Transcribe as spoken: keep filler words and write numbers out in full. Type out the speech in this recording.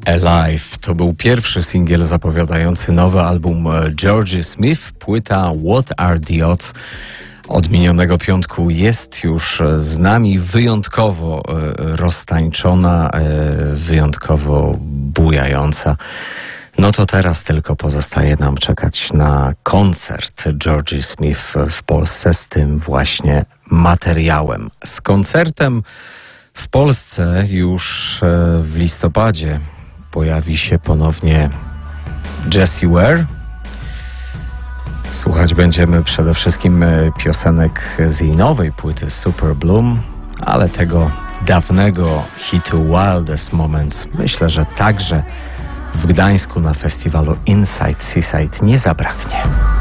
Alive to był pierwszy singiel zapowiadający nowy album Georgie Smith. Płyta What Are The Odds od minionego piątku jest już z nami, wyjątkowo roztańczona, wyjątkowo bujająca. No to teraz tylko pozostaje nam czekać na koncert Georgie Smith w Polsce z tym właśnie materiałem. Z koncertem w Polsce już w listopadzie pojawi się ponownie Jessie Ware. Słuchać będziemy przede wszystkim piosenek z jej nowej płyty Super Bloom, ale tego dawnego hitu Wildest Moments myślę, że także w Gdańsku na festiwalu Inside Seaside nie zabraknie.